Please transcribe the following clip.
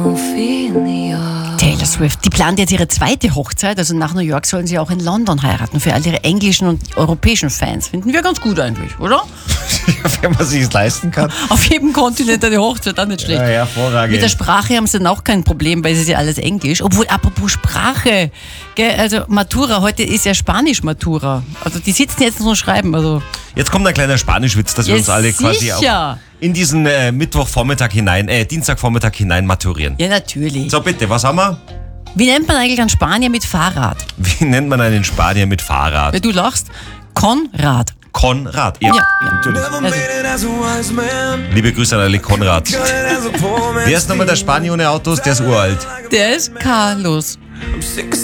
Taylor Swift, die plant jetzt ihre zweite Hochzeit, also nach New York sollen sie auch in London heiraten, für all ihre englischen und europäischen Fans. Finden wir ganz gut eigentlich, oder? Wenn man sich es leisten kann. Auf jedem Kontinent eine Hochzeit, auch nicht schlecht. Ja, hervorragend. Mit der Sprache haben sie dann auch kein Problem, weil es ist ja alles Englisch. Obwohl, apropos Sprache, gell, also Matura, heute ist ja Spanisch-Matura. Also die sitzen jetzt und schreiben. Also. Jetzt kommt ein kleiner Spanischwitz, dass wir uns alle quasi auch in diesen Mittwochvormittag hinein, Dienstagvormittag hinein maturieren. Ja, natürlich. So, bitte, was haben wir? Wie nennt man eigentlich einen Spanier mit Fahrrad? Wie nennt man einen Spanier mit Fahrrad? Weil du lachst. Konrad. Konrad. Ja, natürlich. Also, Liebe Grüße an alle Konrads. Wer ist nochmal der Spanier ohne Autos? Der ist uralt. der ist Carlos.